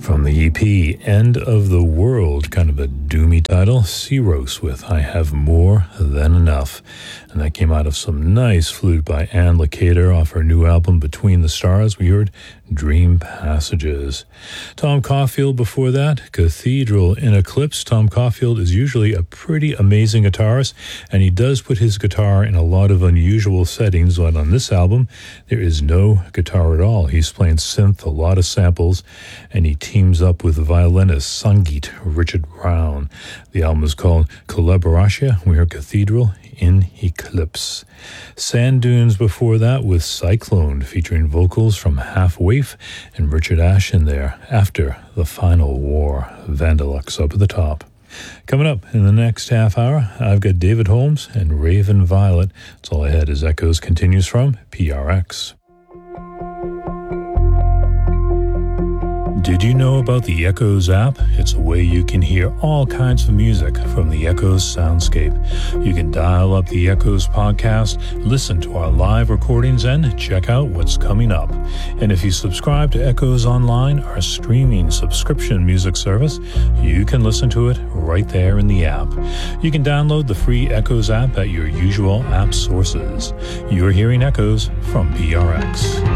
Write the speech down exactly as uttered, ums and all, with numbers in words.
From the E P, End of the World, kind of a doomy title, Ceros with I Have More Than Enough. And that came out of some nice flute by Anne Lakater off her new album, Between the Stars. We heard Dream Passages. Tom Caulfield before that, Cathedral in Eclipse. Tom Caulfield is usually a pretty amazing guitarist, and he does put his guitar in a lot of unusual settings, but on this album, there is no guitar at all. He's playing synth, a lot of samples, and he teams up with violinist Sangeet Richard Brown. The album is called Collaboratia. We heard Cathedral in Eclipse. Sand Dunes before that with Cyclone, featuring vocals from Half Waif and Richard Ashe in there. After the Final War, Vandalux up at the top. Coming up in the next half hour, I've got David Holmes and Raven Violet. That's all I had as Echoes continues from P R X. Did you know about the Echoes app? It's a way you can hear all kinds of music from the Echoes soundscape. You can dial up the Echoes podcast, listen to our live recordings, and check out what's coming up. And if you subscribe to Echoes Online, our streaming subscription music service, you can listen to it right there in the app. You can download the free Echoes app at your usual app sources. You're hearing Echoes from P R X.